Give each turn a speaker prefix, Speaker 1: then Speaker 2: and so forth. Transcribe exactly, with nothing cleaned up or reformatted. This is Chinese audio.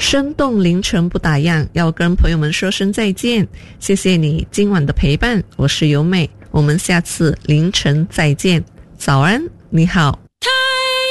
Speaker 1: 生动凌晨不打烊，要跟朋友们说声再见。谢谢你今晚的陪伴，我是由美，我们下次凌晨再见。早安，你好。